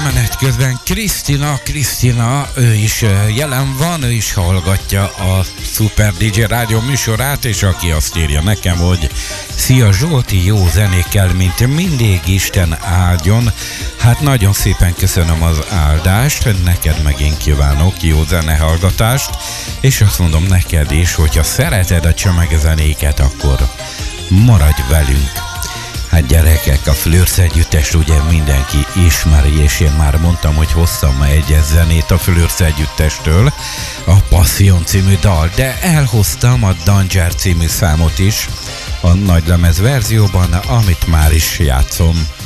menet közben Krisztina, ő is jelen van, ő is hallgatja a Super DJ Rádió műsorát, és aki azt írja nekem, hogy szia Zsolti, jó zenékkel, mint mindig, Isten áldjon. Hát nagyon szépen köszönöm az áldást, neked megint kívánok jó zenehallgatást, és azt mondom neked is, hogyha szereted a csomagezenéket, akkor maradj velünk. Hát gyerekek, a Flőrsz együttest ugye mindenki ismeri, és én már mondtam, hogy hoztam egy zenét a Flőrsz együttestől, a Passion című dal, de elhoztam a Danger című számot is, a nagylemez verzióban, amit már is játszom.